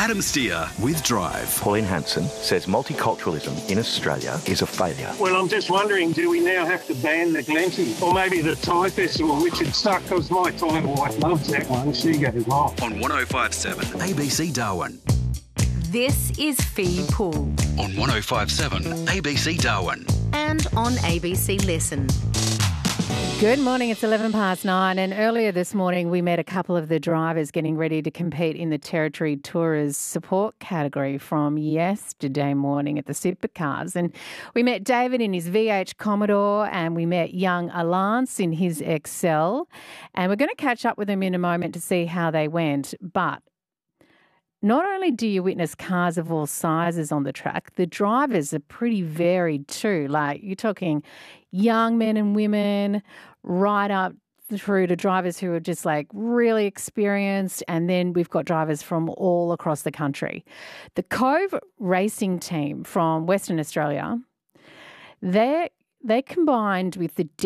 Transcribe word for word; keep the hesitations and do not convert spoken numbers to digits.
Adam Steer with Drive. Pauline Hanson says multiculturalism in Australia is a failure. Well, I'm just wondering, do we now have to ban the Glenty or maybe the Thai Festival, which would suck because my Thai wife loves that one. She goes off. On one oh five seven A B C Darwin. This is Fee Pool. On one oh five seven A B C Darwin. And on A B C Listen. Good morning, it's eleven past nine, and earlier this morning we met a couple of the drivers getting ready to compete in the Territory Tourers support category from yesterday morning at the Supercars. And we met David in his V H Commodore, and we met young Alance in his Excel, and we're going to catch up with them in a moment to see how they went. But not only do you witness cars of all sizes on the track, the drivers are pretty varied too. Like, you're talking young men and women, right up through to drivers who are just like really experienced, and then we've got drivers from all across the country. The Cove Racing team from Western Australia, they they combined with the